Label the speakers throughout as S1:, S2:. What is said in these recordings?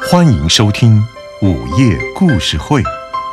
S1: 欢迎收听午夜故事会。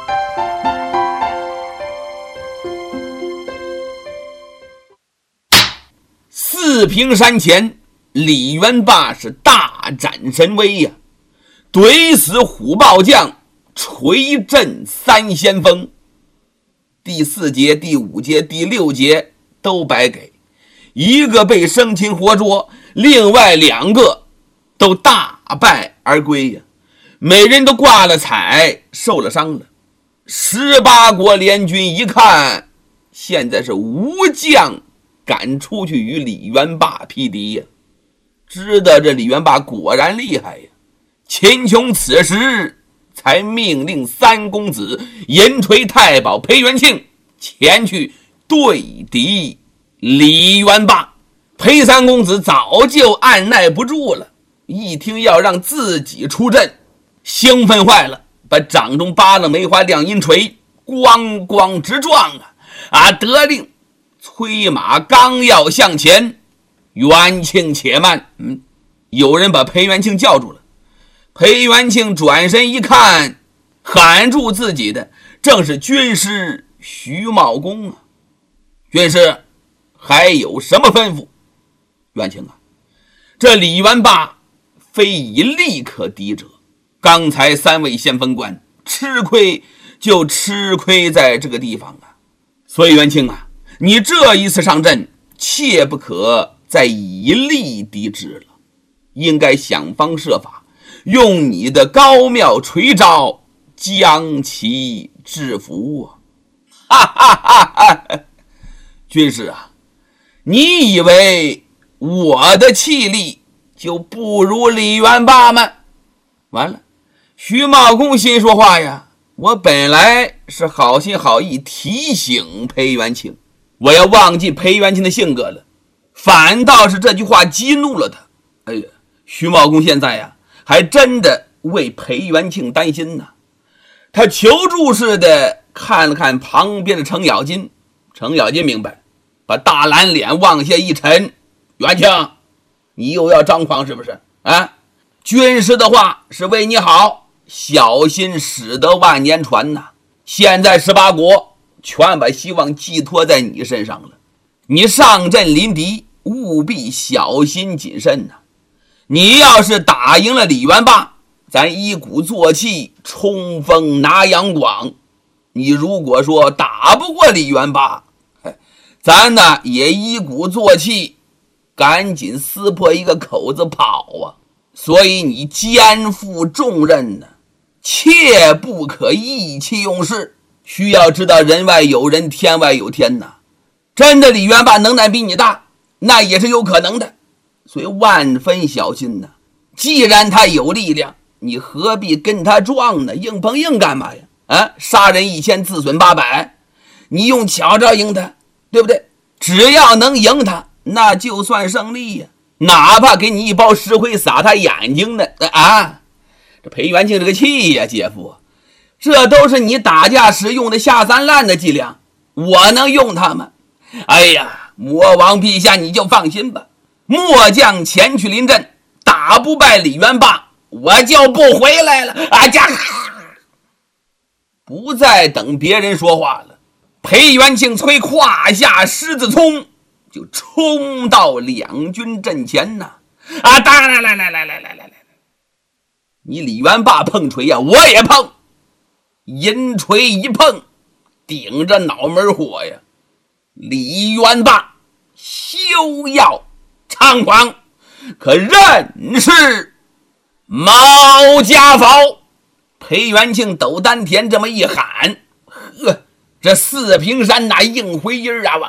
S2: 四平山前，李元霸是大展神威呀，怼死虎豹将，锤震三先锋。第4节、第5节、第6节都白给，一个被生擒活捉，另外2个都大败而归呀，每人都挂了彩，受了伤了。18国联军一看，现在是无将敢出去与李元霸匹敌呀，知道这李元霸果然厉害呀。秦琼此时才命令三公子银锤太保裴元庆前去对敌李元霸。裴三公子早就按耐不住了，一听要让自己出阵，兴奋坏了，把掌中扒了梅花亮银锤咣咣直撞啊！得令催马刚要向前，元庆且慢，有人把裴元庆叫住了。裴元庆转身一看，喊住自己的正是军师徐茂公啊。军师还有什么吩咐？元庆啊，这李元霸非以力可敌者，刚才3位先锋官吃亏就吃亏在这个地方啊。所以元庆啊，你这一次上阵切不可再以力敌之了，应该想方设法用你的高妙锤招将其制服啊！哈哈哈哈！军师啊，你以为我的气力就不如李元霸吗？完了，徐茂公心说话呀，我本来是好心好意提醒裴元庆，我要忘记裴元庆的性格了，反倒是这句话激怒了他。哎呀，徐茂公现在呀，还真的为裴元庆担心呢。他求助似的看了看旁边的程咬金，程咬金明白，把大蓝脸往下一沉，元庆，你又要张狂是不是啊？军师的话是为你好，小心驶得万年船呐。现在18国全把希望寄托在你身上了，你上阵临敌务必小心谨慎呐。你要是打赢了李元霸，咱一鼓作气冲锋拿杨广，你如果说打不过李元霸，咱呢也一鼓作气赶紧撕破一个口子跑啊。所以你肩负重任呢，切不可意气用事，需要知道人外有人，天外有天呐。真的李元霸能耐比你大，那也是有可能的，所以万分小心呐。既然他有力量，你何必跟他撞呢？硬碰硬干嘛呀？杀人1000，自损800，你用巧招赢他，对不对？只要能赢他，那就算胜利呀，哪怕给你一包石灰撒他眼睛呢啊！这裴元庆这个气呀，姐夫，这都是你打架时用的下三滥的伎俩，我能用他吗？哎呀，魔王陛下你就放心吧，末将前去临阵，打不败李元霸，我就不回来了啊！不再等别人说话了，裴元庆催胯下狮子冲，就冲到两军阵前呐！来，你李元霸碰锤呀，我也碰，银锤一碰，顶着脑门火呀！李元霸休要猖狂，可认是毛家宝。裴元庆抖丹田这么一喊，呵，这四平山那硬回音啊！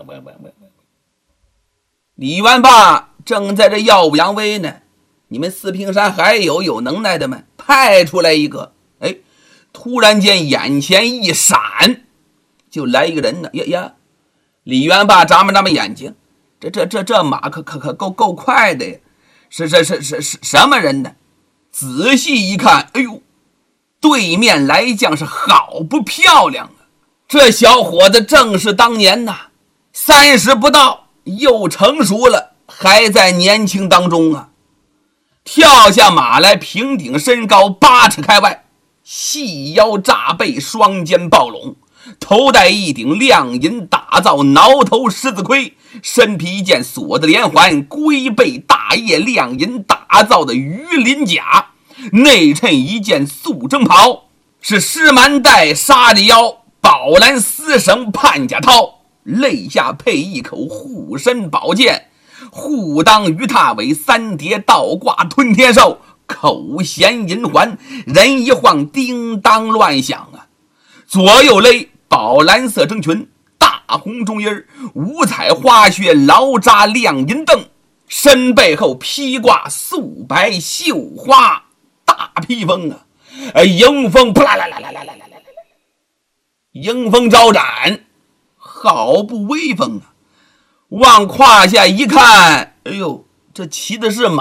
S2: 李元霸正在这耀武扬威呢，你们四平山还有能耐的吗？派出来一个，突然间眼前一闪，就来一个人呢。呀，李元霸眨巴眼睛，这马可够快的呀！是什么人呢？仔细一看，哎呦，对面来将是好不漂亮啊！这小伙子正是当年呐，30不到，又成熟了，还在年轻当中啊。 跳下马来，平顶身高8尺开外，细腰扎背，双肩抱拢，头戴一顶亮银打造挠头狮子盔，身披一件锁的连环龟背大叶亮银打造的鱼鳞甲，内衬一件素征袍，是狮蛮带杀着腰，宝蓝丝绳判甲套，肋下配一口护身宝剑，护当鱼踏尾，3叠倒挂吞天兽，口衔银环，人一晃叮当乱响啊！左右勒宝蓝色征裙，大红中衣，五彩花靴，劳扎亮银镫，身背后披挂素白绣花大披风啊！迎风扑啦啦啦啦啦啦啦啦啦，迎风招展，好不威风啊！往胯下一看，哎呦，这骑的是马